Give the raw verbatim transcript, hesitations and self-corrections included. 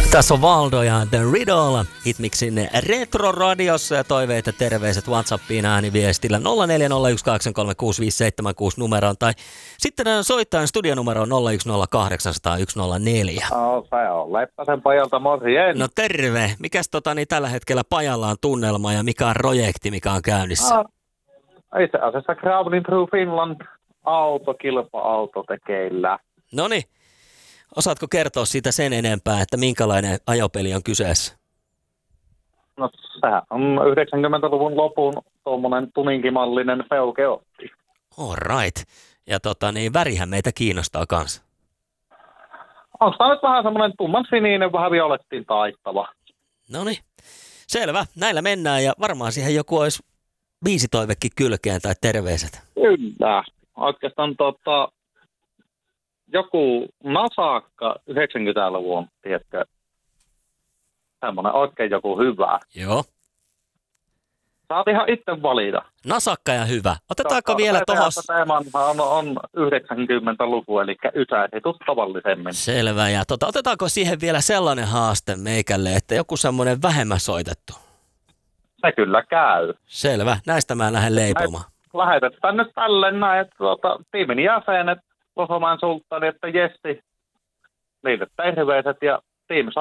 Tässä on Valdo ja The Riddle Hitmixin Retro-radiossa ja toiveet ja terveiset WhatsAppiin ääniviestillä nolla neljä nolla yksi kahdeksan kolme kuusi viisi seitsemän kuusi numeroon tai sitten soittajan studionumero nolla yksi nolla kahdeksan nolla nolla yksi nolla neljä. No se on Leppäsen pajalta, morjens. No terve. Mikäs tota niin tällä hetkellä pajalla on tunnelma ja mikä on projekti, mikä on käynnissä? No, itse asiassa Traveling Through Finland autokilpa-auto tekeillä. Noniin. Osaatko kertoa siitä sen enempää, että minkälainen ajopeli on kyseessä? No sehän on yhdeksänkymmentäluvun lopun tuommoinen tuninkimallinen peugeotti. All right. Ja tota niin, värihän meitä kiinnostaa kanssa. Onko tämä nyt vähän semmoinen tumman sininen, vähän violettiin taittava? Noniin. Selvä. Näillä mennään ja varmaan siihen joku olisi biisitoivekin kylkeen tai terveiset. Kyllä. Oikeastaan tota... Joku nasakka yhdeksänkymmentäluvun, tiedätkö, semmoinen oikein joku hyvä. Joo. Saat ihan itse valita. Nasakka ja hyvä. Otetaanko Totta, vielä tohon... on, on yhdeksänkymmentäluku, eli ysäesitut tavallisemmin. Selvä. Ja tota, otetaanko siihen vielä sellainen haaste meikälle, että joku semmoinen vähemmän soitettu? Se kyllä käy. Selvä. Näistä mä lähden leipomaan. Lähetetään nyt tälle näin, että tuota, tiimin jäsenet, Losomäen sulttani, että Jessi, niille terveiset ja tiimi